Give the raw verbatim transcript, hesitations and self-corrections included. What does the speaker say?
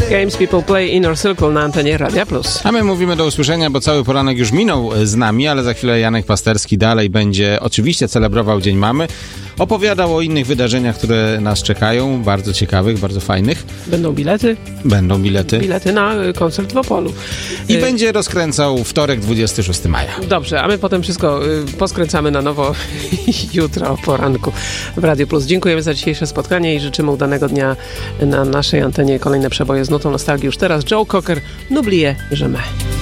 Games People Play Inner Circle na antenie Radia Plus. A my mówimy do usłyszenia, bo cały poranek już minął z nami, ale za chwilę Janek Pasterski dalej będzie oczywiście celebrował Dzień Mamy. Opowiadał o innych wydarzeniach, które nas czekają, bardzo ciekawych, bardzo fajnych. Będą bilety? Będą bilety. Bilety na koncert w Opolu. I y- będzie rozkręcał wtorek, dwudziestego szóstego maja. Dobrze, a my potem wszystko y, poskręcamy na nowo jutro o poranku w Radio Plus. Dziękujemy za dzisiejsze spotkanie i życzymy udanego dnia na naszej antenie. Kolejne przeboje z nutą nostalgii już teraz. Joe Cocker, N'oubliez jamais.